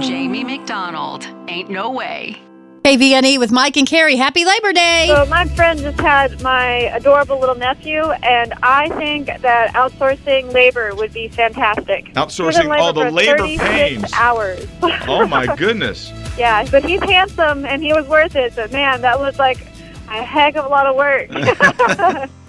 Jamie McDonald. Ain't no way. KVNE with Mike and Carrie. Happy Labor Day. So my friend just had my adorable little nephew, and I think that outsourcing labor would be fantastic. Outsourcing all the labor 36 pains. hours. Oh, my goodness. Yeah, but he's handsome, and he was worth it. But, man, that was like a heck of a lot of work.